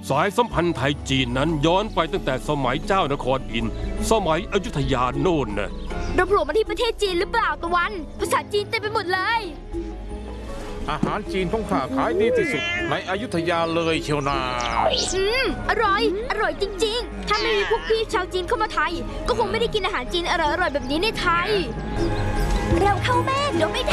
สายสัมพันธ์ไทยจีนนั้นย้อนไปตั้งแต่สมัยเจ้านครอินทร์สมัยอยุธยาโน่นนะเราโผล่มาที่ประเทศจีนหรือเปล่าตะวันภาษาจีนเต็มไปหมดเลยอาหารจีนของข้าขายดีที่สุดในอยุธยาเลยเชียวนาอร่อยอร่อยจริงๆถ้าไม่มีพวกพี่ชาวจีนเข้ามาไทยก็คงไม่ได้กินอาหารจีนอร่อยๆแบบนี้ในไทยเราเข้าแม่เดี๋ยวไม่